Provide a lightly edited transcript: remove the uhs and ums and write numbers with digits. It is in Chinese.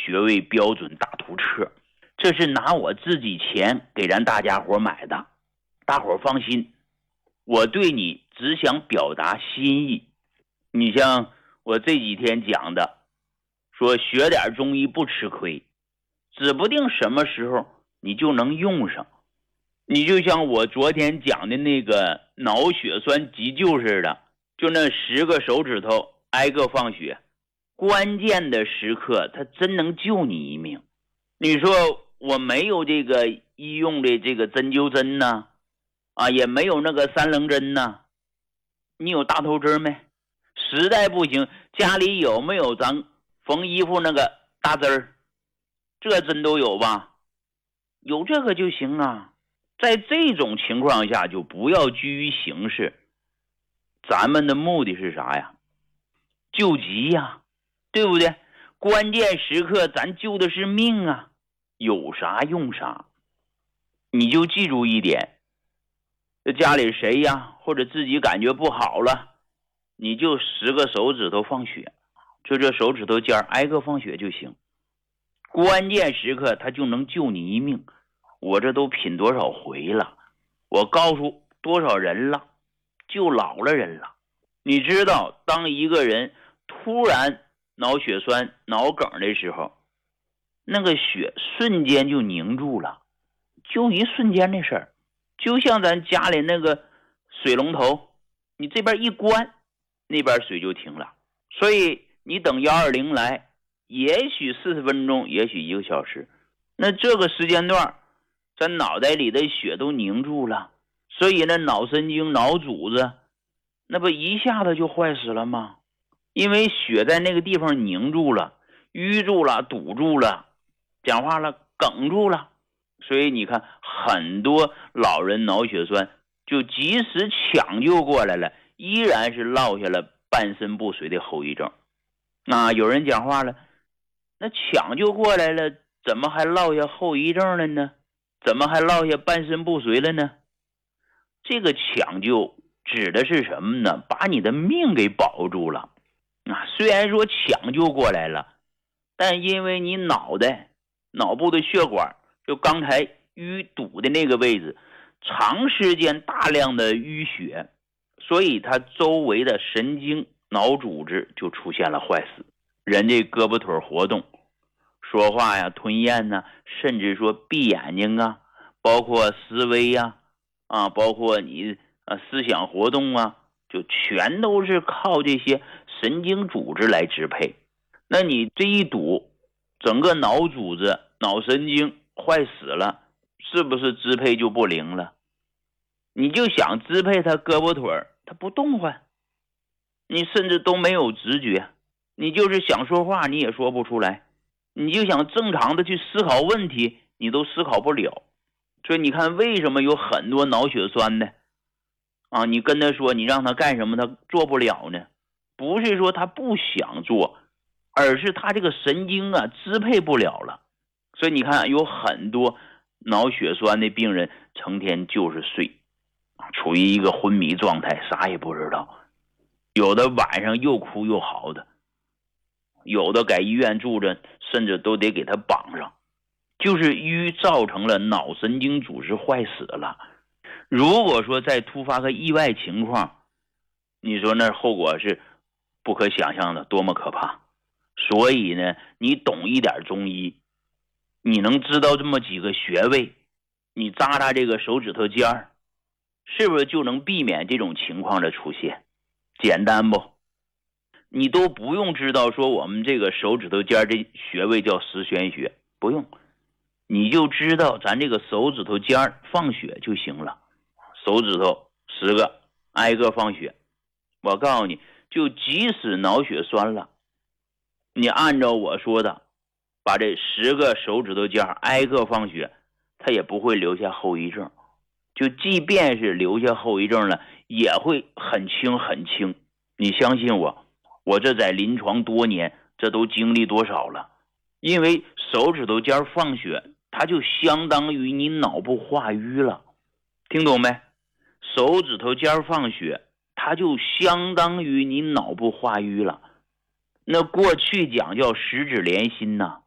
穴位标准大图册，这是拿我自己钱给咱大家伙买的，大伙放心，我对你只想表达心意。你像我这几天讲的，说学点中医不吃亏，指不定什么时候你就能用上。你就像我昨天讲的那个脑血栓急救似的，就那10个手指头挨个放血，关键的时刻它真能救你一命。你说我没有这个医用的这个针灸针呢，也没有那个3棱针呢，你有大头针没？实在不行，家里有没有咱缝衣服那个大针儿？这针都有吧？有这个就行啊。在这种情况下就不要拘于形式，咱们的目的是啥呀？救急呀，对不对？关键时刻咱救的是命啊，有啥用啥。你就记住一点，家里谁呀，或者自己感觉不好了，你就10个手指头放血，就这手指头尖挨个放血就行。关键时刻他就能救你一命。我这都品多少回了，我告诉多少人了，救老了人了。你知道当一个人突然脑血栓脑梗的时候，那个血瞬间就凝住了，就一瞬间的事儿。就像咱家里那个水龙头，你这边一关，那边水就停了。所以你等120来，也许40分钟，也许1个小时，那这个时间段咱脑袋里的血都凝住了，所以那脑神经脑组织那不一下子就坏死了吗？因为血在那个地方凝住了，淤住了，堵住了，讲话了，梗住了。所以你看很多老人脑血栓就即使抢救过来了，依然是落下了半身不遂的后遗症。有人讲话了，那抢救过来了怎么还落下后遗症了呢？怎么还落下半身不遂了呢？这个抢救指的是什么呢？把你的命给保住了。虽然说抢救过来了，但因为你脑部的血管，就刚才淤堵的那个位置，长时间大量的淤血，所以它周围的神经脑组织就出现了坏死。人这胳膊腿活动，说话呀，吞咽呐，甚至说闭眼睛啊，包括思维呀，包括你思想活动啊，就全都是靠这些神经组织来支配。那你这一堵，整个脑组织、脑神经坏死了，是不是支配就不灵了？你就想支配他胳膊腿，他不动唤，你甚至都没有直觉，你就是想说话你也说不出来，你就想正常的去思考问题，你都思考不了。所以你看为什么有很多脑血栓的你跟他说你让他干什么他做不了呢？不是说他不想做，而是他这个神经支配不了了。所以你看有很多脑血栓的病人成天就是睡，处于一个昏迷状态，啥也不知道。有的晚上又哭又嚎的，有的在医院住着，甚至都得给他绑上，就是淤造成了脑神经组织坏死了。如果说再突发个意外情况，你说那后果是不可想象的，多么可怕。所以呢，你懂一点中医，你能知道这么几个穴位，你扎扎这个手指头尖儿，是不是就能避免这种情况的出现？简单不？你都不用知道说我们这个手指头尖这穴位叫十旋穴，不用，你就知道咱这个手指头尖放血就行了。手指头10个挨个放血，我告诉你，就即使脑血栓了，你按照我说的把这10个手指头尖挨个放血，它也不会留下后遗症。就即便是留下后遗症了，也会很轻很轻。你相信我，我这在临床多年，这都经历多少了。因为手指头尖放血，它就相当于你脑部化瘀了，听懂没？手指头尖放血，它就相当于你脑部化瘀了。那过去讲叫十指连心呐，